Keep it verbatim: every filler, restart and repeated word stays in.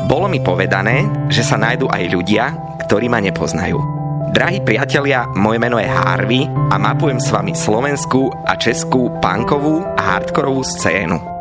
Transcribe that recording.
Bolo mi povedané, že sa nájdú aj ľudia, ktorí ma nepoznajú. Drahí priatelia, moje meno je Harvey a mapujem s vami slovenskú a českú punkovú a hardkorovú scénu.